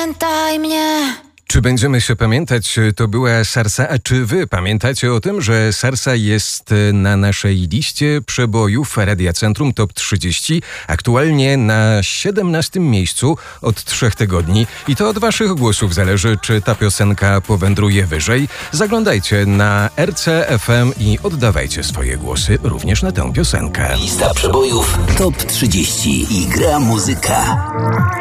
Pamiętaj mnie. Czy będziemy się pamiętać, to była Sarsa, a czy wy pamiętacie o tym, że Sarsa jest na naszej liście przebojów Radia Centrum Top 30, aktualnie na 17 miejscu od 3 tygodni i to od waszych głosów zależy, czy ta piosenka powędruje wyżej. Zaglądajcie na RC.FM i oddawajcie swoje głosy również na tę piosenkę. Lista przebojów Top 30 i gra muzyka.